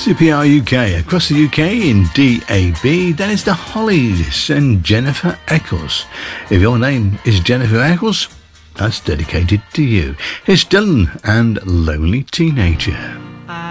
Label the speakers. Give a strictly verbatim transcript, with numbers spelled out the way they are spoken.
Speaker 1: C P R U K across the U K in D A B. That is the Hollies and Jennifer Eccles. If your name is Jennifer Eccles, that's dedicated to you. Here's Dylan and Lonely Teenager.